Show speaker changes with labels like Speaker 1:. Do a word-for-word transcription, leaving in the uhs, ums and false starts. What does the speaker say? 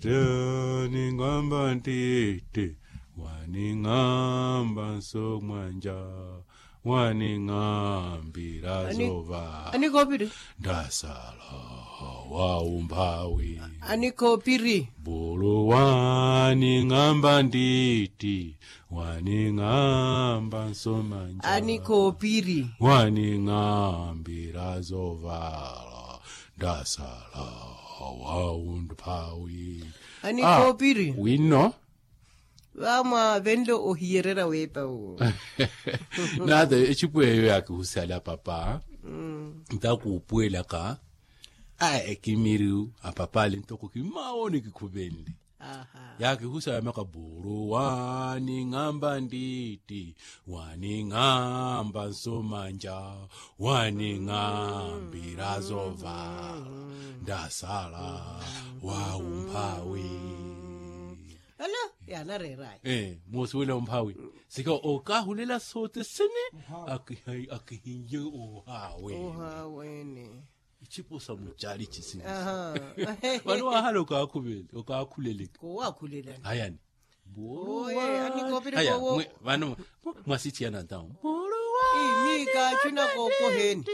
Speaker 1: ningamba ntiti waningamba somwanja waningambira zova
Speaker 2: anikopiri
Speaker 1: ndasala waumpawi
Speaker 2: anikopiri
Speaker 1: bulu waningamba ntiti waningamba somanja
Speaker 2: anikopiri
Speaker 1: waningambira zovala ndasala waumpawi
Speaker 2: anikopiri
Speaker 1: ah, wino
Speaker 2: vamwa vendo ohiyerera wepa o
Speaker 1: nada echipueyo yake husala papa
Speaker 2: mm.
Speaker 1: ntakupuela ka a ekimiru apapale ntoko kimaoni kikubende
Speaker 2: aha
Speaker 1: yake husala maka buru wani ngamba nditi wani ngamba nsomanja wani ngambira zova ndasala waumpawi
Speaker 2: ala yana rerai
Speaker 1: eh moswele umpawi sika okahulela sote sene akihi akihinje ohawe
Speaker 2: oha wene
Speaker 1: ichiposa mujali chisini
Speaker 2: aha
Speaker 1: wanu wahalo kakhubele okakhulele
Speaker 2: ko wakhulela
Speaker 1: hayani
Speaker 2: oye anikopiri
Speaker 1: haya
Speaker 2: ko
Speaker 1: vanu mwasithi yana ndawo
Speaker 2: imika china ko koheni